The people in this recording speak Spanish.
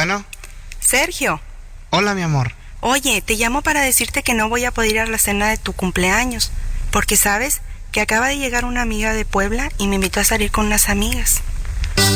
Bueno. Sergio. Hola, mi amor. Oye, te llamo para decirte que no voy a poder ir a la cena de tu cumpleaños, porque sabes que acaba de llegar una amiga de Puebla y me invitó a salir con unas amigas.